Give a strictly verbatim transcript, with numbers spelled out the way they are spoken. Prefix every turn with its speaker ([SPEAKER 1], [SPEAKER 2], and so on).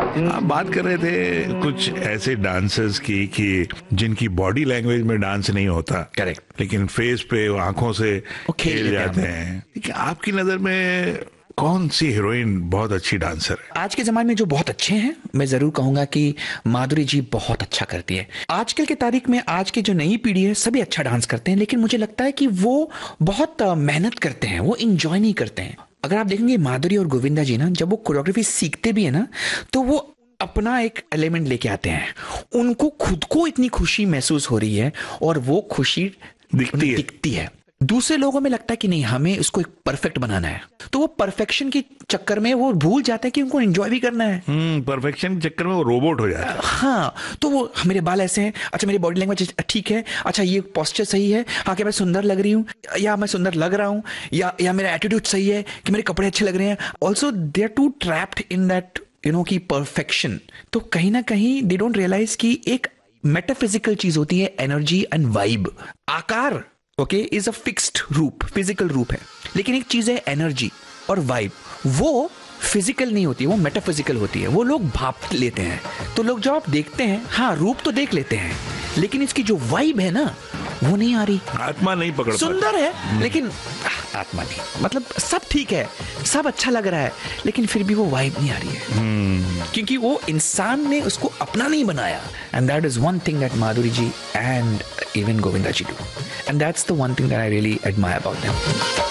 [SPEAKER 1] आप बात कर रहे थे कुछ ऐसे डांसर्स की कि जिनकी बॉडी लैंग्वेज में डांस नहीं होता,
[SPEAKER 2] करेक्ट,
[SPEAKER 1] लेकिन फेस पे आंखों से
[SPEAKER 2] खेल
[SPEAKER 1] खेल
[SPEAKER 2] लेते
[SPEAKER 1] जाते
[SPEAKER 2] हैं।
[SPEAKER 1] हैं। लेकिन आपकी नजर में कौन सी हीरोइन बहुत अच्छी डांसर है?
[SPEAKER 2] आज के ज़माने में जो बहुत अच्छे हैं, मैं ज़रूर कहूँगा कि माधुरी जी बहुत अच्छा करती है। आजकल के तारीख में आज की जो नई पीढ़ी है सभी अच्छा डांस करते हैं, लेकिन मुझे लगता है कि वो बहुत अ, मेहनत करते हैं, वो इंजॉय नहीं करते हैं। अगर आप देखेंगे माधुरी और गोविंदा जी ना, जब वो कोरियोग्राफी सीखते भी है ना, तो वो अपना एक एलिमेंट लेके आते हैं। उनको खुद को इतनी खुशी महसूस हो रही है और वो खुशी
[SPEAKER 1] दिखती है।
[SPEAKER 2] दिखती है। दूसरे लोगों में लगता है कि नहीं, हमें इसको एक परफेक्ट बनाना है, तो वो परफेक्शन के चक्कर में वो भूल जाते हैं कि उनको एंजॉय भी करना है।
[SPEAKER 1] हम्म परफेक्शन के चक्कर में वो रोबोट हो जाता है।
[SPEAKER 2] हाँ, तो वो मेरे बाल ऐसे हैं, अच्छा मेरी बॉडी लैंग्वेज ठीक है, अच्छा ये पोस्चर सही है, हाँ क्या मैं सुंदर लग रही हूँ, या मैं सुंदर लग रहा हूँ, या या मेरा एटीट्यूड सही है, कि मेरे कपड़े अच्छे लग रहे हैं। Also they are to trapped in that you know की परफेक्शन। तो कहीं ना कहीं दे डोंट रियलाइज कि एक मेटाफिजिकल चीज होती है एनर्जी एंड वाइब। आकार ओके इज अ फिक्स्ड रूप, फिजिकल रूप है, लेकिन एक चीज है एनर्जी और वाइब, वो फिजिकल नहीं होती है, वो मेटाफिजिकल होती है। वो लोग भाप लेते हैं। तो लोग जो आप देखते हैं, हाँ रूप तो देख लेते हैं, लेकिन इसकी जो वाइब है ना वो नहीं आ रही।
[SPEAKER 1] आत्मा नहीं पकड़ पाती।
[SPEAKER 2] सुंदर है लेकिन आह, आत्मा नहीं, मतलब सब ठीक है, सब अच्छा लग रहा है, लेकिन फिर भी वो वाइब नहीं आ रही है, क्योंकि वो इंसान ने उसको अपना नहीं बनाया। And that is one thing that Madhuri ji and even Govinda ji do, and that's the one thing that I really admire about them.